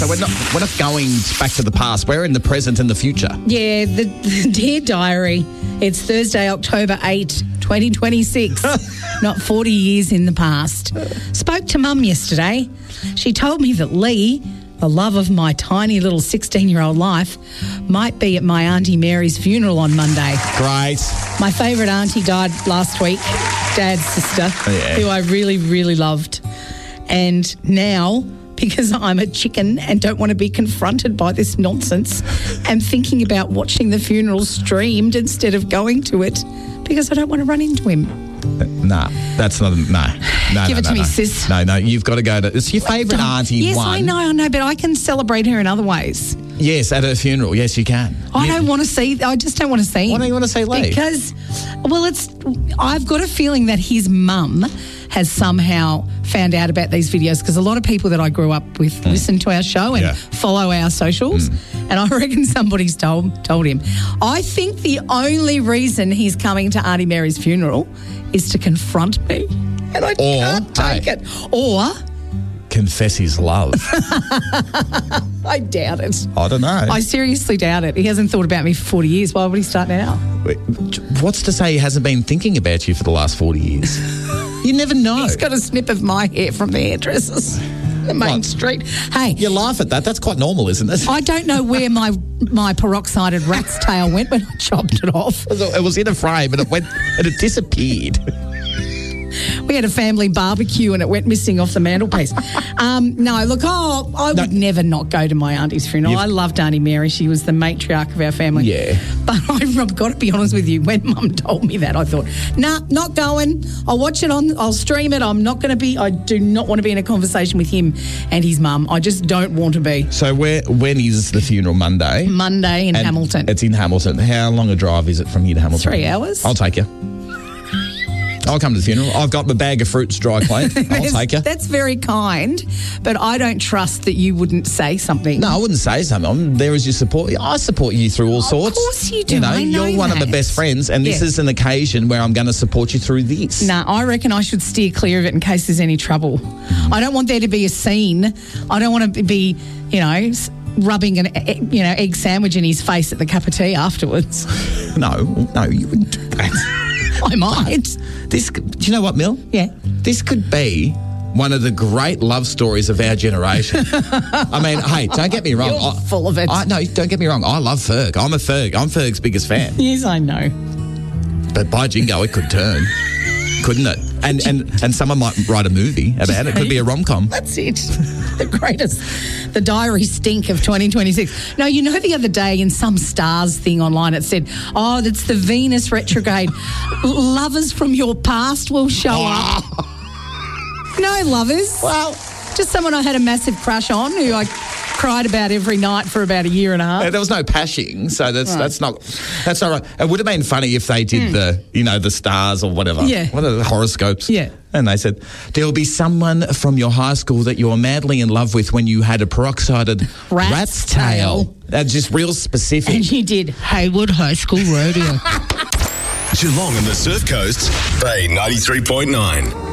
So we're not going back to the past. We're in the present and the future. Yeah, the Dear Diary. It's Thursday, October 8, 2026. Not 40 years in the past. Spoke to Mum yesterday. She told me that Lee, the love of my tiny little 16-year-old life, might be at my Auntie Mary's funeral on Monday. Great. My favourite auntie died last week, Dad's sister, who I really, really loved. And now, because I'm a chicken and don't want to be confronted by this nonsense, I'm thinking about watching the funeral streamed instead of going to it because I don't want to run into him. No, that's not. No. Give it to me, sis. No, you've got to go to. It's your favourite auntie. Yes, one. I know, but I can celebrate her in other ways. Yes, at her funeral. Yes, you can. I just don't want to see him. Why don't you want to see Lee? Because, I've got a feeling that his mum has somehow found out about these videos because a lot of people that I grew up with listen to our show and follow our socials, and I reckon somebody's told him. I think the only reason he's coming to Auntie Mary's funeral is to confront me, and I can't take it. Or confess his love. I doubt it. I don't know. I seriously doubt it. He hasn't thought about me for 40 years. Why would he start now? What's to say he hasn't been thinking about you for the last 40 years? You never know. He's got a snip of my hair from the hairdressers, the main street. Hey. You laugh at that. That's quite normal, isn't it? I don't know where my peroxided rat's tail went when I chopped it off. It was in a frame and it disappeared. We had a family barbecue and it went missing off the mantelpiece. I would never not go to my auntie's funeral. I loved Auntie Mary. She was the matriarch of our family. Yeah. But I've got to be honest with you, when Mum told me that, I thought, not going. I'll watch it I'll stream it. I do not want to be in a conversation with him and his mum. I just don't want to be. So when is the funeral? Monday? Monday in Hamilton. It's in Hamilton. How long a drive is it from here to Hamilton? 3 hours. I'll take you. I'll come to the funeral. I've got my bag of fruits dry clean. I'll take you. That's very kind, but I don't trust that you wouldn't say something. No, I wouldn't say something. I'm there as your support. I support you through all sorts. Of course you do. I know you're one of my best friends, and this is an occasion where I'm going to support you through this. No, I reckon I should steer clear of it in case there's any trouble. I don't want there to be a scene. I don't want to be, rubbing an egg sandwich in his face at the cup of tea afterwards. No, you wouldn't do that. I might. Do you know what, Mill? Yeah. This could be one of the great love stories of our generation. I mean, hey, don't get me wrong. You're full of it. No, don't get me wrong. I love Ferg. I'm Ferg's biggest fan. Yes, I know. But by jingo, it could turn, couldn't it? And someone might write a movie about it. It could be a rom-com. That's it. The greatest, the diary stink of 2026. No, the other day in some stars thing online, it said, that's the Venus retrograde. Lovers from your past will show up. No lovers. Well, just someone I had a massive crush on who I cried about every night for about a year and a half. There was no pashing, so that's not right. It would have been funny if they did the stars or whatever. Yeah. What are the horoscopes? Yeah. And they said, there'll be someone from your high school that you were madly in love with when you had a peroxided rat's tail. That's just real specific. And you did Hayward High School Rodeo. Geelong and the Surf Coast, Bay 93.9.